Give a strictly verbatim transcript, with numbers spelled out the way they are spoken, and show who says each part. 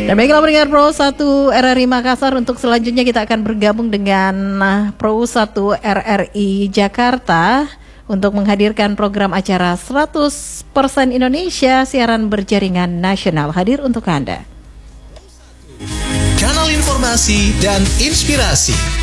Speaker 1: Dan baiklah pendengar Pro satu R R I Makassar, untuk selanjutnya kita akan bergabung dengan Pro satu R R I Jakarta untuk menghadirkan program acara seratus persen Indonesia siaran berjaringan nasional, hadir untuk Anda.
Speaker 2: Kanal informasi dan inspirasi.